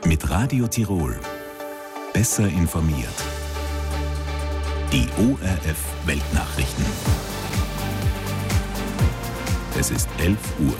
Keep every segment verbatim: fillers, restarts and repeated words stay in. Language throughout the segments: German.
Mit Radio Tirol. Besser informiert. Die O R F Weltnachrichten. Es ist elf Uhr.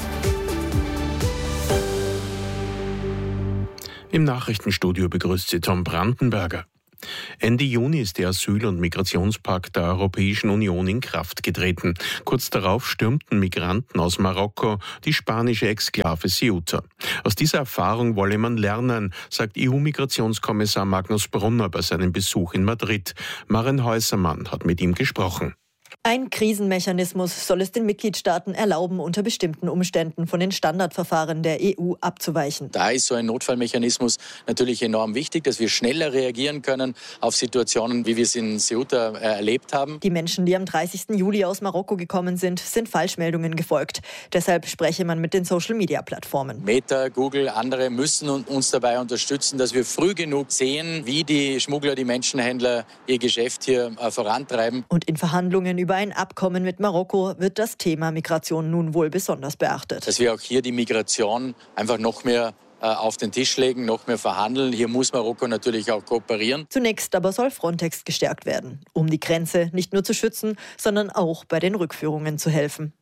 Im Nachrichtenstudio begrüßt Sie Tom Brandenberger. Ende Juni ist der Asyl- und Migrationspakt der Europäischen Union in Kraft getreten. Kurz darauf stürmten Migranten aus Marokko die spanische Exklave Ceuta. Aus dieser Erfahrung wolle man lernen, sagt E U-Migrationskommissar Magnus Brunner bei seinem Besuch in Madrid. Maren Häusermann hat mit ihm gesprochen. Ein Krisenmechanismus soll es den Mitgliedstaaten erlauben, unter bestimmten Umständen von den Standardverfahren der E U abzuweichen. Da ist so ein Notfallmechanismus natürlich enorm wichtig, dass wir schneller reagieren können auf Situationen, wie wir es in Ceuta erlebt haben. Die Menschen, die am dreißigsten Juli aus Marokko gekommen sind, sind Falschmeldungen gefolgt. Deshalb spreche man mit den Social-Media-Plattformen. Meta, Google, andere müssen uns dabei unterstützen, dass wir früh genug sehen, wie die Schmuggler, die Menschenhändler ihr Geschäft hier vorantreiben. Und in Verhandlungen über ein Abkommen mit Marokko wird das Thema Migration nun wohl besonders beachtet. Dass wir auch hier die Migration einfach noch mehr äh, auf den Tisch legen, noch mehr verhandeln. Hier muss Marokko natürlich auch kooperieren. Zunächst aber soll Frontex gestärkt werden, um die Grenze nicht nur zu schützen, sondern auch bei den Rückführungen zu helfen.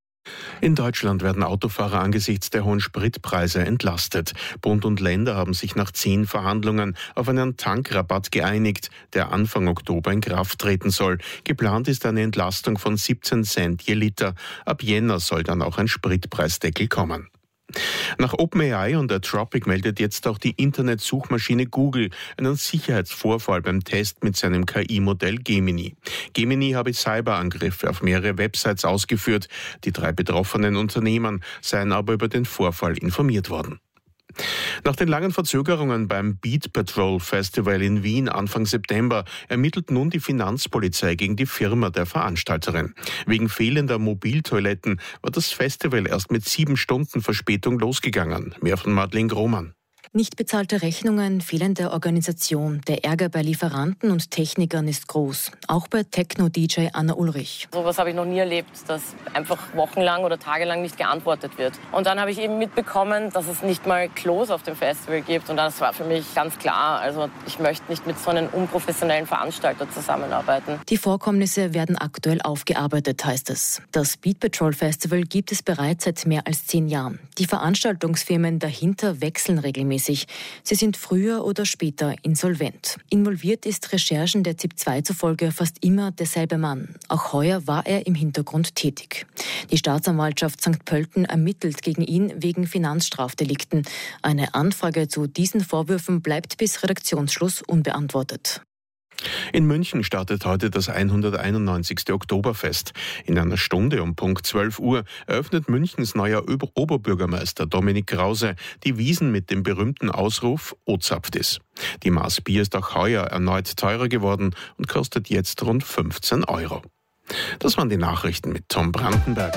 In Deutschland werden Autofahrer angesichts der hohen Spritpreise entlastet. Bund und Länder haben sich nach zehn Verhandlungen auf einen Tankrabatt geeinigt, der Anfang Oktober in Kraft treten soll. Geplant ist eine Entlastung von siebzehn Cent je Liter. Ab Jänner soll dann auch ein Spritpreisdeckel kommen. Nach OpenAI und Anthropic meldet jetzt auch die Internetsuchmaschine Google einen Sicherheitsvorfall beim Test mit seinem K I-Modell Gemini. Gemini habe Cyberangriffe auf mehrere Websites ausgeführt. Die drei betroffenen Unternehmen seien aber über den Vorfall informiert worden. Nach den langen Verzögerungen beim Beat Patrol Festival in Wien Anfang September ermittelt nun die Finanzpolizei gegen die Firma der Veranstalterin. Wegen fehlender Mobiltoiletten war das Festival erst mit sieben Stunden Verspätung losgegangen. Mehr von Madeleine Grohmann. Nicht bezahlte Rechnungen, fehlende Organisation. Der Ärger bei Lieferanten und Technikern ist groß. Auch bei Techno-D J Anna Ulrich. So was habe ich noch nie erlebt, dass einfach wochenlang oder tagelang nicht geantwortet wird. Und dann habe ich eben mitbekommen, dass es nicht mal Klos auf dem Festival gibt. Und das war für mich ganz klar. Also ich möchte nicht mit so einem unprofessionellen Veranstalter zusammenarbeiten. Die Vorkommnisse werden aktuell aufgearbeitet, heißt es. Das Beat Patrol Festival gibt es bereits seit mehr als zehn Jahren. Die Veranstaltungsfirmen dahinter wechseln regelmäßig. Sie sind früher oder später insolvent. Involviert ist Recherchen der Z I P zwei zufolge fast immer derselbe Mann. Auch heuer war er im Hintergrund tätig. Die Staatsanwaltschaft Sankt Pölten ermittelt gegen ihn wegen Finanzstrafdelikten. Eine Anfrage zu diesen Vorwürfen bleibt bis Redaktionsschluss unbeantwortet. In München startet heute das hunderteinundneunzigste Oktoberfest. In einer Stunde um Punkt zwölf Uhr eröffnet Münchens neuer Oberbürgermeister Dominik Krause die Wiesn mit dem berühmten Ausruf "O zapft is". Die Maß Bier ist auch heuer erneut teurer geworden und kostet jetzt rund fünfzehn Euro. Das waren die Nachrichten mit Tom Brandenberg.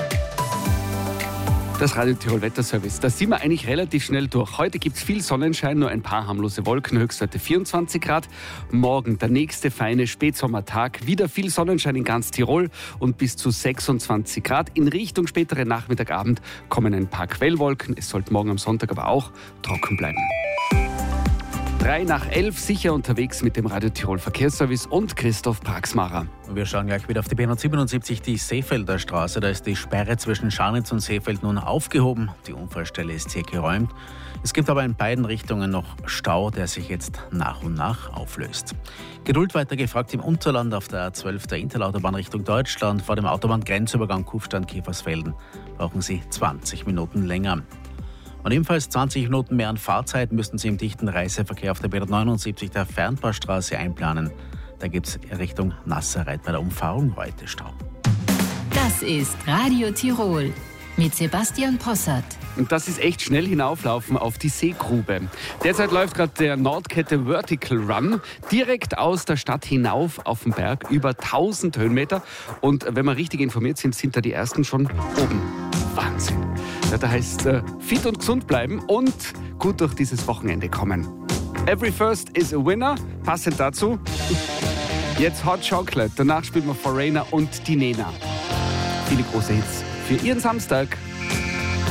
Das Radio Tirol Wetterservice. Da sind wir eigentlich relativ schnell durch. Heute gibt es viel Sonnenschein, nur ein paar harmlose Wolken, Höchstwerte vierundzwanzig Grad. Morgen der nächste feine Spätsommertag. Wieder viel Sonnenschein in ganz Tirol und bis zu sechsundzwanzig Grad. In Richtung spätere Nachmittagabend kommen ein paar Quellwolken. Es sollte morgen am Sonntag aber auch trocken bleiben. Drei nach elf sicher unterwegs mit dem Radio Tirol Verkehrsservice und Christoph Praxmacher. Wir schauen gleich wieder auf die B hundertsiebenundsiebzig, die Seefelder Straße. Da ist die Sperre zwischen Scharnitz und Seefeld nun aufgehoben. Die Unfallstelle ist hier geräumt. Es gibt aber in beiden Richtungen noch Stau, der sich jetzt nach und nach auflöst. Geduld weiter gefragt im Unterland auf der A zwölf der Intelautobahn Richtung Deutschland. Vor dem Autobahngrenzübergang Kufstein-Käfersfelden brauchen Sie zwanzig Minuten länger. Und ebenfalls zwanzig Minuten mehr an Fahrzeit müssten Sie im dichten Reiseverkehr auf der B hundertneunundsiebzig der Fernpaarstraße einplanen. Da gibt es Richtung Nasserreit bei der Umfahrung heute Stau. Das ist Radio Tirol mit Sebastian Possart. Und das ist echt schnell hinauflaufen auf die Seegrube. Derzeit läuft gerade der Nordkette Vertical Run direkt aus der Stadt hinauf auf den Berg, über tausend Höhenmeter. Und wenn wir richtig informiert sind, sind da die ersten schon oben. Wahnsinn. Ja, da heißt äh, fit und gesund bleiben und gut durch dieses Wochenende kommen. Every first is a winner. Passend dazu jetzt Hot Chocolate. Danach spielen wir Foreigner und die Nena. Viele große Hits für Ihren Samstag.